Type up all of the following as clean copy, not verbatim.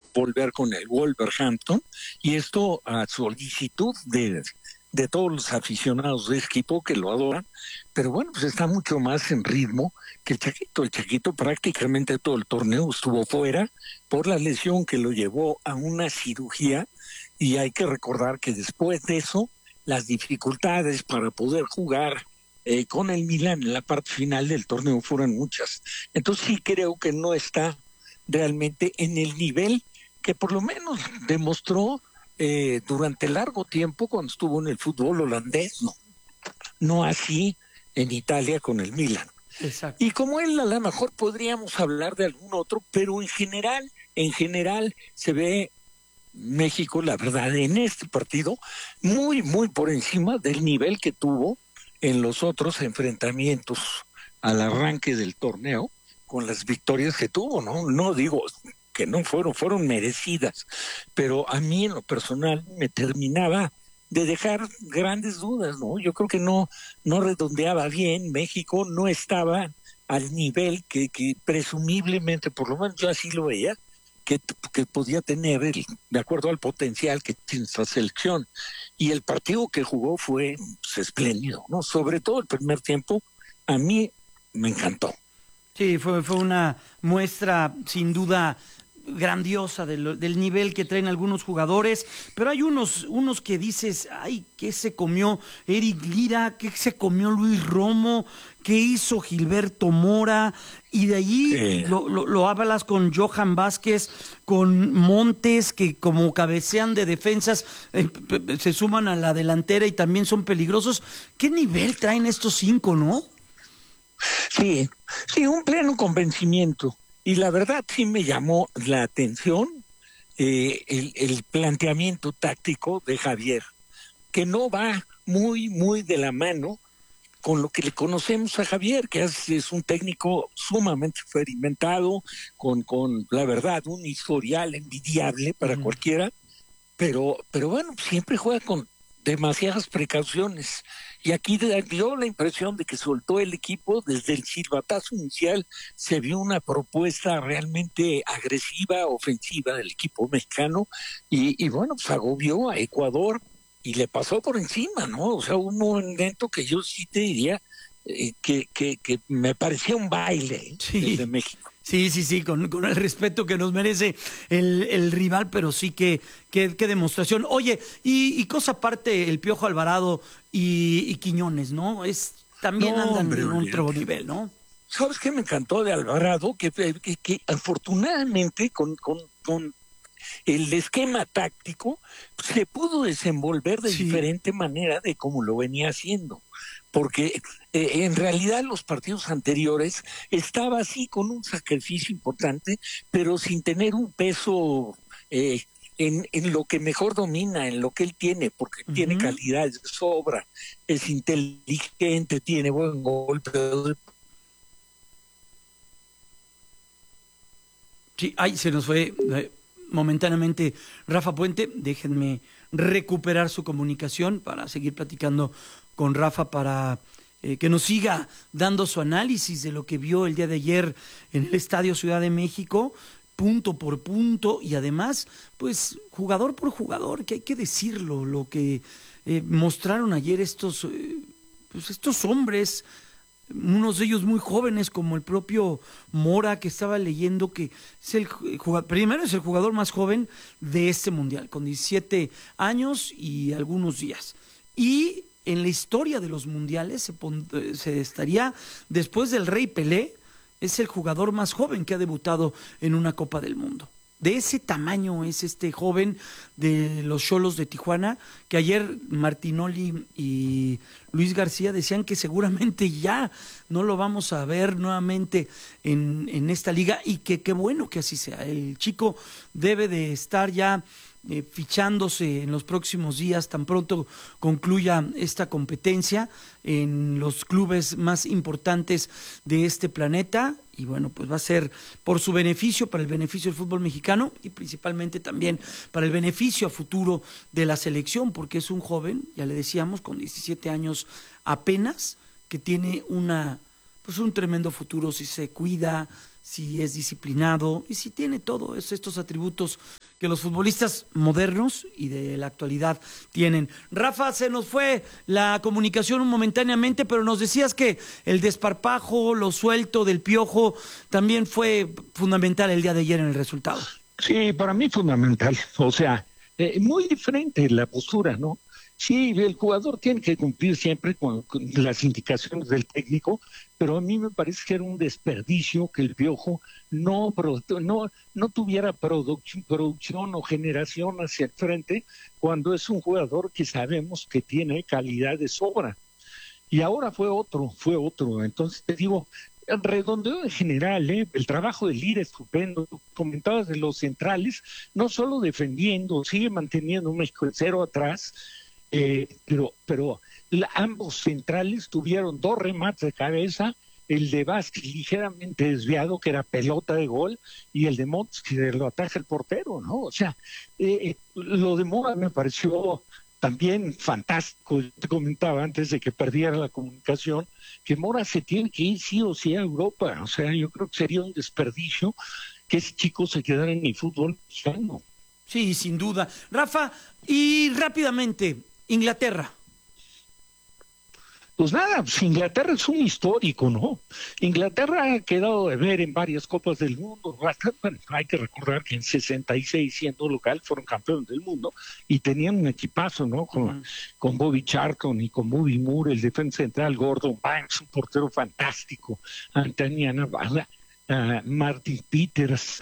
volver con el Wolverhampton, y esto a solicitud de todos los aficionados de equipo que lo adoran, pero bueno, pues está mucho más en ritmo que el Chaquito. El Chaquito prácticamente todo el torneo estuvo fuera por la lesión que lo llevó a una cirugía, y hay que recordar que después de eso, las dificultades para poder jugar con el Milan en la parte final del torneo fueron muchas. Entonces sí creo que no está realmente en el nivel que por lo menos demostró durante largo tiempo cuando estuvo en el fútbol holandés, no así en Italia con el Milan. Exacto. Y como él, a lo mejor podríamos hablar de algún otro, pero en general se ve México, la verdad, en este partido, muy, muy por encima del nivel que tuvo en los otros enfrentamientos al arranque del torneo, con las victorias que tuvo, ¿no? No digo que no fueron merecidas, pero a mí en lo personal me terminaba de dejar grandes dudas, ¿no? Yo creo que no redondeaba bien, México no estaba al nivel que presumiblemente, por lo menos yo así lo veía, que podía tener de acuerdo al potencial que tiene esta selección. Y el partido que jugó fue pues, espléndido, ¿no? Sobre todo el primer tiempo, a mí me encantó. Sí, fue una muestra sin duda grandiosa del nivel que traen algunos jugadores, pero hay unos que dices, ay, ¿qué se comió Eric Lira? ¿Qué se comió Luis Romo? ¿Qué hizo Gilberto Mora? Y de allí lo hablas con Johan Vázquez, con Montes, que como cabecean de defensas, se suman a la delantera y también son peligrosos. ¿Qué nivel traen estos cinco, no? Sí, sí, un pleno convencimiento. Y la verdad sí me llamó la atención el planteamiento táctico de Javier, que no va muy, muy de la mano con lo que le conocemos a Javier, que es un técnico sumamente experimentado, con la verdad, un historial envidiable para cualquiera, pero bueno, siempre juega con demasiadas precauciones. Y aquí dio la impresión de que soltó el equipo desde el silbatazo inicial, se vio una propuesta realmente agresiva, ofensiva del equipo mexicano, y bueno, pues agobió a Ecuador y le pasó por encima, ¿no? O sea, un momento que yo sí te diría que me parecía un baile desde Sí. México. Sí, con el respeto que nos merece el rival, pero sí que demostración. Oye, y cosa aparte, el Piojo Alvarado y Quiñones, ¿no? También No, andan hombre, en otro olvídate. nivel, ¿no? ¿Sabes qué me encantó de Alvarado? Que afortunadamente con el esquema táctico se pudo desenvolver de Sí. diferente manera de como lo venía haciendo. Porque en realidad los partidos anteriores estaba así con un sacrificio importante, pero sin tener un peso en lo que mejor domina, en lo que él tiene, porque tiene Ujú. calidad de sobra, es inteligente, tiene buen golpe. Sí, ay, se nos fue momentáneamente Rafa Puente. Déjenme recuperar su comunicación para seguir platicando con Rafa para que nos siga dando su análisis de lo que vio el día de ayer en el Estadio Ciudad de México, punto por punto y además, pues jugador por jugador, que hay que decirlo, lo que mostraron ayer estos hombres, unos de ellos muy jóvenes, como el propio Mora, que estaba leyendo que es primero es el jugador más joven de este mundial, con 17 años y algunos días. Y en la historia de los mundiales se estaría, después del Rey Pelé, es el jugador más joven que ha debutado en una Copa del Mundo. De ese tamaño es este joven de los Xolos de Tijuana, que ayer Martinoli y Luis García decían que seguramente ya no lo vamos a ver nuevamente en esta liga, y que qué bueno que así sea. El chico debe de estar ya fichándose en los próximos días, tan pronto concluya esta competencia en los clubes más importantes de este planeta. Y bueno, pues va a ser por su beneficio, para el beneficio del fútbol mexicano y principalmente también para el beneficio a futuro de la selección, porque es un joven, ya le decíamos, con 17 años apenas, que tiene pues un tremendo futuro si se cuida, si es disciplinado y si tiene todos estos atributos que los futbolistas modernos y de la actualidad tienen. Rafa, se nos fue la comunicación momentáneamente, pero nos decías que el desparpajo, lo suelto del Piojo, también fue fundamental el día de ayer en el resultado. Sí, para mí fundamental. O sea, muy diferente la postura, ¿no? Sí, el jugador tiene que cumplir siempre con las indicaciones del técnico, pero a mí me parece que era un desperdicio que el Piojo no tuviera producción o generación hacia el frente cuando es un jugador que sabemos que tiene calidad de sobra. Y ahora fue otro. Entonces te digo, el redondeo en general, el trabajo de Lira estupendo, comentabas de los centrales, no solo defendiendo, sigue manteniendo México el 0 atrás, pero ambos centrales tuvieron 2 remates de cabeza, el de Vázquez ligeramente desviado, que era pelota de gol, y el de Montes, que lo ataja el portero, ¿no? O sea, lo de Mora me pareció también fantástico. Yo te comentaba antes de que perdiera la comunicación, que Mora se tiene que ir sí o sí a Europa. O sea, yo creo que sería un desperdicio que ese chico se quedara en el fútbol mexicano. Sí, sin duda. Rafa, y rápidamente, Inglaterra. Pues nada, pues Inglaterra es un histórico, ¿no? Inglaterra ha quedado de ver en varias Copas del Mundo. Bueno, hay que recordar que en 66, siendo local, fueron campeones del mundo y tenían un equipazo, ¿no? Con Bobby Charlton y con Bobby Moore, el defensa central, Gordon Banks, un portero fantástico, Anthony Navarra, Martin Peters,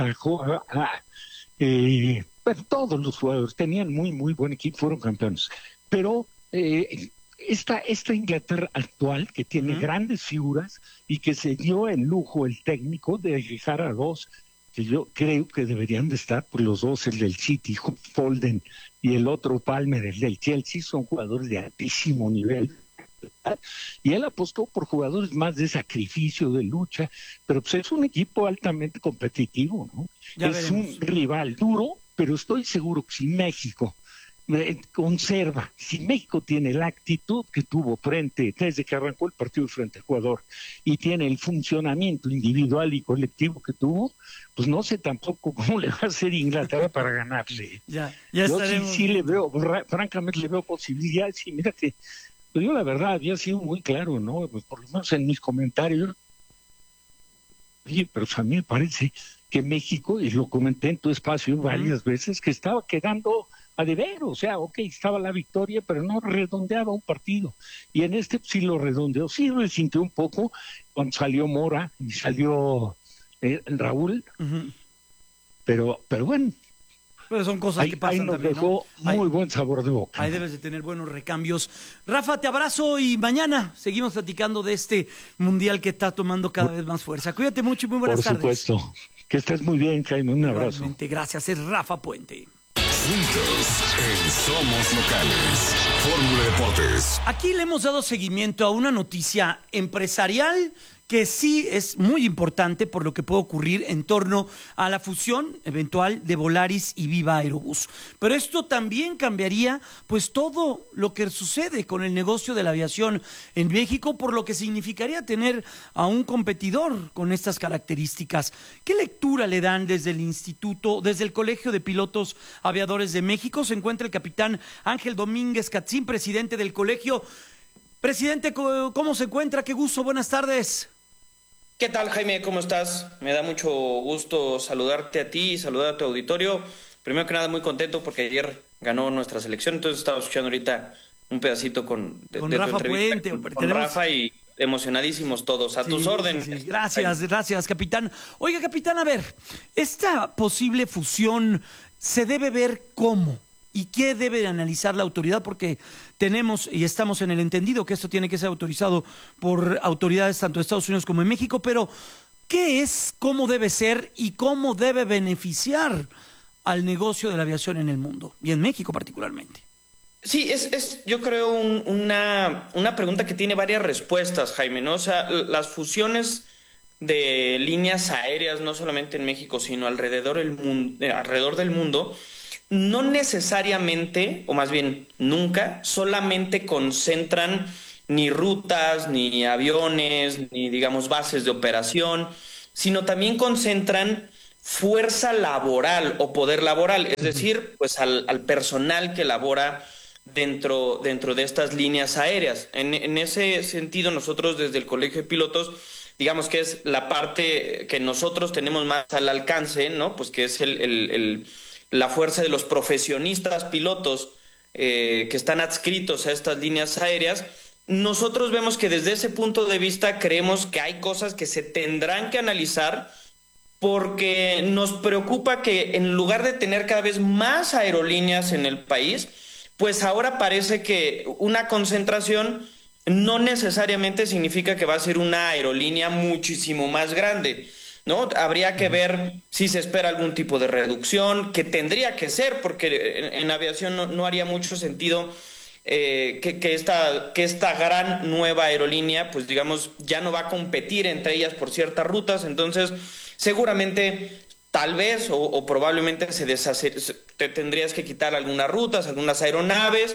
bueno, todos los jugadores tenían muy, muy buen equipo, fueron campeones. Pero esta Inglaterra actual, que tiene grandes figuras y que se dio el lujo el técnico de dejar a 2, que yo creo que deberían de estar, por los 2, el del City, Foden, y el otro Palmer, el del Chelsea, son jugadores de altísimo nivel. Y él apostó por jugadores más de sacrificio, de lucha, pero pues es un equipo altamente competitivo, ¿no? Ya es veremos. un rival duro, pero estoy seguro que si México conserva, si México tiene la actitud que tuvo desde que arrancó el partido frente a Ecuador, y tiene el funcionamiento individual y colectivo que tuvo, pues no sé tampoco cómo le va a hacer Inglaterra para ganarle. Ya Yo estaremos. sí le veo, francamente le veo posibilidades, y mira que pues yo la verdad había sido muy claro, ¿no? Pues por lo menos en mis comentarios, pero a mí me parece que México, y lo comenté en tu espacio varias veces, que estaba quedando a deber. O sea, estaba la victoria, pero no redondeaba un partido. Y en este sí lo redondeó, sí resintió un poco cuando salió Mora y salió Raúl, pero bueno. Pero son cosas que pasan ahí nos también, dejó ¿no? muy buen sabor de boca. Ahí debes de tener buenos recambios. Rafa, te abrazo y mañana seguimos platicando de este mundial que está tomando cada vez más fuerza. Cuídate mucho y muy buenas tardes. Por supuesto. Que estés muy bien, Jaime. Un abrazo. Igualmente, gracias. Es Rafa Puente. Juntos en Somos Locales. Fórmula Deportes. Aquí le hemos dado seguimiento a una noticia empresarial que sí es muy importante por lo que puede ocurrir en torno a la fusión eventual de Volaris y Viva Aerobús. Pero esto también cambiaría pues todo lo que sucede con el negocio de la aviación en México, por lo que significaría tener a un competidor con estas características. ¿Qué lectura le dan desde el instituto, desde el Colegio de Pilotos Aviadores de México? Se encuentra el capitán Ángel Domínguez Catzín, presidente del colegio. Presidente, ¿cómo se encuentra? Qué gusto, buenas tardes. ¿Qué tal, Jaime? ¿Cómo estás? Me da mucho gusto saludarte a ti y saludar a tu auditorio. Primero que nada, muy contento porque ayer ganó nuestra selección, entonces estaba escuchando ahorita un pedacito de Rafa tu Puente. con Rafa, y emocionadísimos todos. A tus órdenes. Sí. Gracias, capitán. Oiga, capitán, a ver, esta posible fusión se debe ver cómo. ¿Y qué debe de analizar la autoridad? Porque tenemos y estamos en el entendido que esto tiene que ser autorizado por autoridades tanto de Estados Unidos como en México, pero ¿qué es, cómo debe ser y cómo debe beneficiar al negocio de la aviación en el mundo y en México particularmente? Sí, yo creo una pregunta que tiene varias respuestas, Jaime, ¿no? O sea, las fusiones de líneas aéreas, no solamente en México, sino alrededor del mundo, no necesariamente, o más bien nunca, solamente concentran ni rutas, ni aviones, ni digamos bases de operación, sino también concentran fuerza laboral o poder laboral, es decir, pues al personal que labora dentro de estas líneas aéreas. En ese sentido, nosotros desde el Colegio de Pilotos, digamos que es la parte que nosotros tenemos más al alcance, ¿no? Pues que es la fuerza de los profesionistas pilotos que están adscritos a estas líneas aéreas. Nosotros vemos que desde ese punto de vista creemos que hay cosas que se tendrán que analizar, porque nos preocupa que en lugar de tener cada vez más aerolíneas en el país, pues ahora parece que una concentración no necesariamente significa que va a ser una aerolínea muchísimo más grande, ¿no? Habría que ver si se espera algún tipo de reducción, que tendría que ser, porque en aviación no haría mucho sentido que esta gran nueva aerolínea, pues digamos, ya no va a competir entre ellas por ciertas rutas. Entonces seguramente, tal vez o probablemente te tendrías que quitar algunas rutas, algunas aeronaves,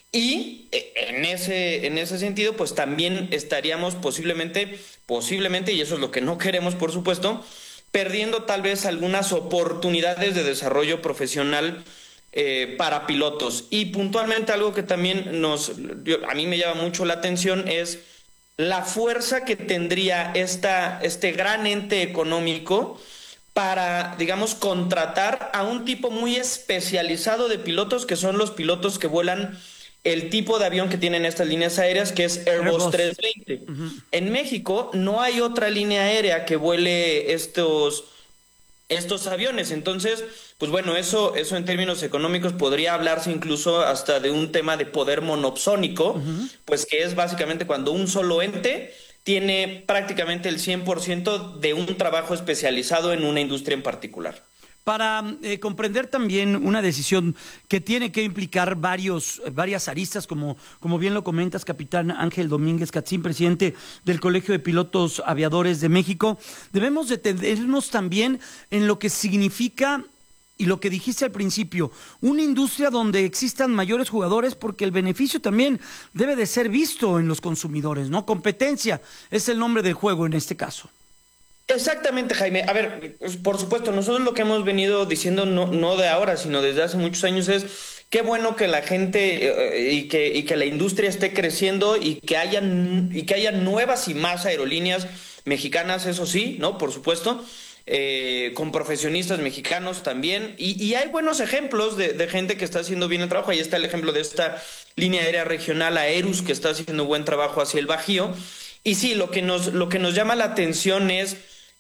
y en ese sentido pues también estaríamos posiblemente, y eso es lo que no queremos, por supuesto, perdiendo tal vez algunas oportunidades de desarrollo profesional para pilotos. Y puntualmente algo que también a mí me llama mucho la atención es la fuerza que tendría este gran ente económico para, digamos, contratar a un tipo muy especializado de pilotos, que son los pilotos que vuelan el tipo de avión que tienen estas líneas aéreas, que es Airbus 320. En México no hay otra línea aérea que vuele estos aviones. Entonces, pues bueno, eso en términos económicos podría hablarse incluso hasta de un tema de poder monopsónico, pues que es básicamente cuando un solo ente tiene prácticamente el 100% de un trabajo especializado en una industria en particular. Para comprender también una decisión que tiene que implicar varias aristas, como bien lo comentas, capitán Ángel Domínguez Catzín, presidente del Colegio de Pilotos Aviadores de México, debemos detenernos también en lo que significa, y lo que dijiste al principio, una industria donde existan mayores jugadores, porque el beneficio también debe de ser visto en los consumidores, ¿no? Competencia es el nombre del juego en este caso. Exactamente, Jaime. A ver, por supuesto, nosotros lo que hemos venido diciendo no de ahora, sino desde hace muchos años es qué bueno que la gente y que la industria esté creciendo y que haya nuevas y más aerolíneas mexicanas, eso sí, ¿no? Por supuesto, con profesionistas mexicanos también. Y hay buenos ejemplos de gente que está haciendo bien el trabajo. Ahí está el ejemplo de esta línea aérea regional Aerus, que está haciendo buen trabajo hacia el Bajío. Y sí, lo que nos llama la atención es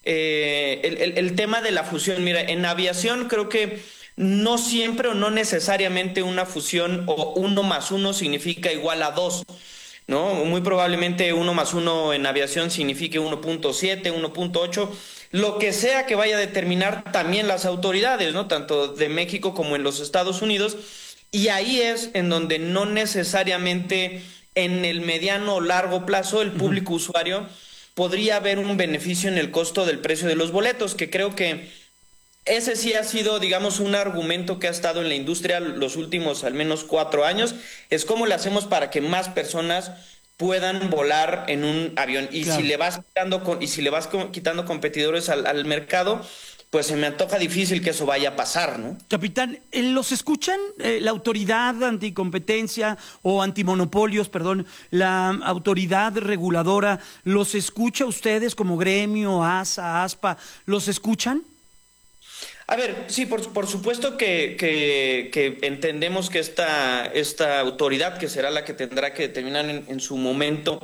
el tema de la fusión. Mira, en aviación creo que no siempre o no necesariamente una fusión o 1 más 1 significa igual a 2, ¿no? Muy probablemente 1 más 1 en aviación signifique 1.7, 1.8, lo que sea que vaya a determinar también las autoridades, ¿no? Tanto de México como en los Estados Unidos. Y ahí es en donde no necesariamente en el mediano o largo plazo el público usuario podría ver un beneficio en el costo del precio de los boletos, que creo que ese sí ha sido, digamos, un argumento que ha estado en la industria los últimos al menos 4 años, es cómo le hacemos para que más personas puedan volar en un avión. Y claro, si le vas quitando competidores al mercado, pues se me antoja difícil que eso vaya a pasar, ¿no? Capitán, ¿los escuchan la autoridad anticompetencia o antimonopolios, perdón, la autoridad reguladora, los escucha ustedes como gremio, ASA, ASPA, los escuchan? A ver, sí, por supuesto que entendemos que esta autoridad, que será la que tendrá que determinar en su momento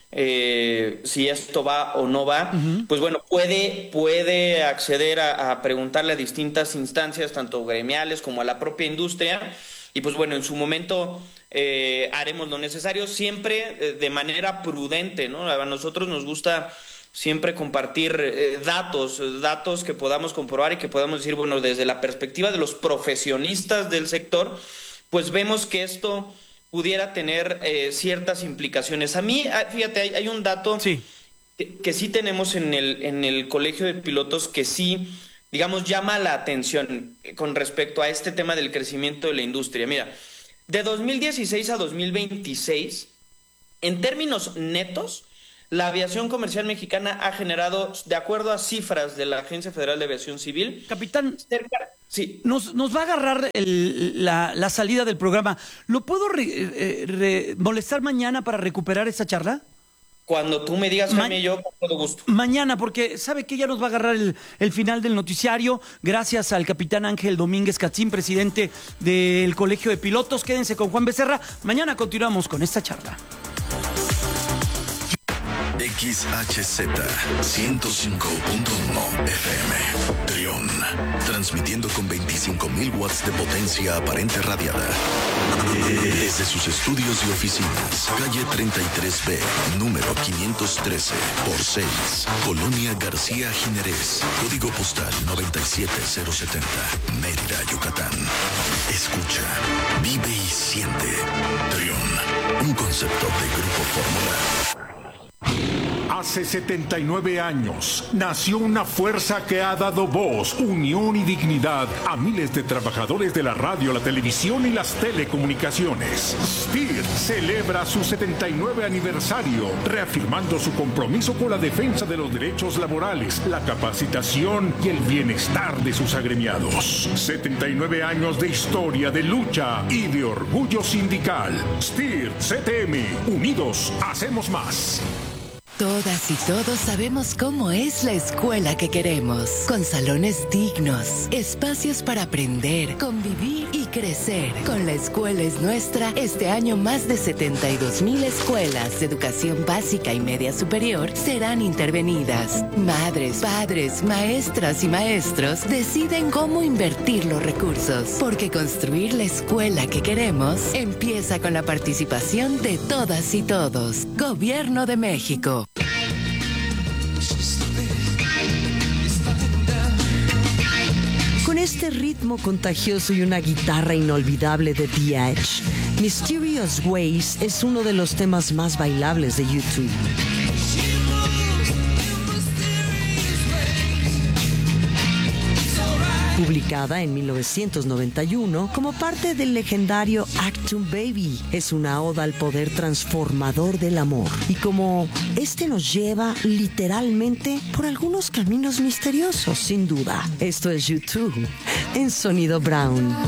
si esto va o no va, pues bueno, puede acceder a preguntarle a distintas instancias, tanto gremiales como a la propia industria, y pues bueno, en su momento haremos lo necesario, siempre de manera prudente, ¿no? A nosotros nos gusta siempre compartir datos que podamos comprobar y que podamos decir, bueno, desde la perspectiva de los profesionistas del sector, pues vemos que esto pudiera tener ciertas implicaciones. A mí, fíjate, hay un dato que sí tenemos en el Colegio de Pilotos que sí, digamos, llama la atención con respecto a este tema del crecimiento de la industria. Mira, de 2016 a 2026, en términos netos, La aviación comercial mexicana ha generado, de acuerdo a cifras de la Agencia Federal de Aviación Civil, Capitán, sí. nos va a agarrar la salida del programa. ¿Lo puedo molestar mañana para recuperar esta charla? Cuando tú me digas, Jaime, yo con todo gusto. Mañana, porque sabe que ya nos va a agarrar el final del noticiario. Gracias al capitán Ángel Domínguez Catzín, presidente del Colegio de Pilotos. Quédense con Juan Becerra. Mañana continuamos con esta charla. XHZ 105.1 FM Trión, transmitiendo con 25,000 watts de potencia aparente radiada desde sus estudios y oficinas, calle 33B, número 513 por 6, Colonia García Jiménez, código postal 97070, Mérida, Yucatán. Escucha, vive y siente. Trión, un concepto de Grupo Fórmula. Hace 79 años nació una fuerza que ha dado voz, unión y dignidad a miles de trabajadores de la radio, la televisión y las telecomunicaciones. STIR celebra su 79 aniversario, reafirmando su compromiso con la defensa de los derechos laborales, la capacitación y el bienestar de sus agremiados. 79 años de historia, de lucha y de orgullo sindical. STIR CTM, unidos hacemos más. Todas y todos sabemos cómo es la escuela que queremos, con salones dignos, espacios para aprender, convivir y crecer. Con La Escuela es Nuestra, este año más de 72,000 escuelas de educación básica y media superior serán intervenidas. Madres, padres, maestras y maestros deciden cómo invertir los recursos, porque construir la escuela que queremos empieza con la participación de todas y todos. Gobierno de México. Con este ritmo contagioso y una guitarra inolvidable de The Edge, Mysterious Ways es uno de los temas más bailables de YouTube. Publicada en 1991 como parte del legendario Achtung Baby, es una oda al poder transformador del amor y como este nos lleva literalmente por algunos caminos misteriosos, sin duda. Esto es YouTube en Sonido Brown.